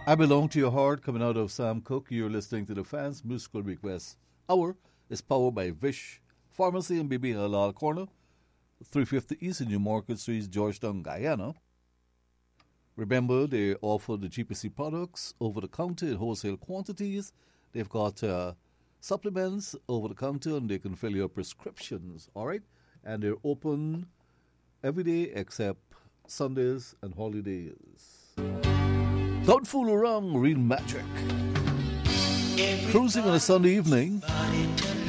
I Belong to Your Heart, coming out of Sam Cooke. You're listening to the Fans Musical Request Hour. Is powered by Vish Pharmacy and BB Halal Corner, 350 East in New Market Street, Georgetown, Guyana. Remember, they offer the GPC products over the counter in wholesale quantities. They've got supplements over the counter, and they can fill your prescriptions, all right? And they're open every day except Sundays and holidays. Don't fool around, real magic. Cruising on a Sunday evening.